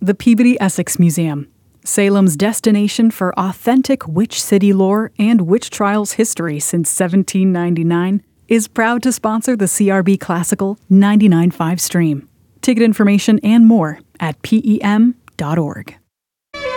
The Peabody Essex Museum, Salem's destination for authentic witch city lore and witch trials history since 1799, is proud to sponsor the CRB Classical 99.5 stream. Ticket information and more at PEM.org.